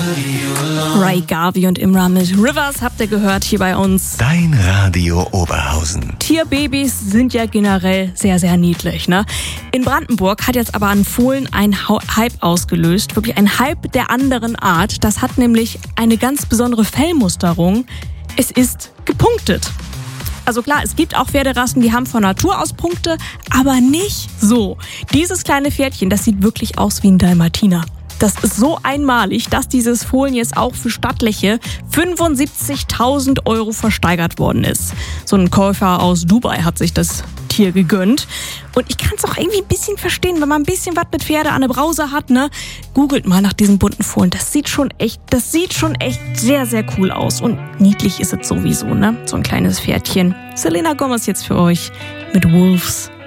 Ray Garvey und Imra mit Rivers habt ihr gehört hier bei uns. Dein Radio Oberhausen. Tierbabys sind ja generell sehr, sehr niedlich, ne? In Brandenburg hat jetzt aber ein Fohlen einen Hype ausgelöst. Wirklich ein Hype der anderen Art. Das hat nämlich eine ganz besondere Fellmusterung. Es ist gepunktet. Also klar, es gibt auch Pferderassen, die haben von Natur aus Punkte, aber nicht so. Dieses kleine Pferdchen, das sieht wirklich aus wie ein Dalmatiner. Das ist so einmalig, dass dieses Fohlen jetzt auch für stattliche 75.000 € versteigert worden ist. So ein Käufer aus Dubai hat sich das Tier gegönnt. Und ich kann es auch irgendwie ein bisschen verstehen, wenn man ein bisschen was mit Pferde an der Brause hat, ne? Googelt mal nach diesem bunten Fohlen. Das sieht schon echt sehr, sehr cool aus. Und niedlich ist es sowieso, ne? So ein kleines Pferdchen. Selena Gomez jetzt für euch mit Wolves.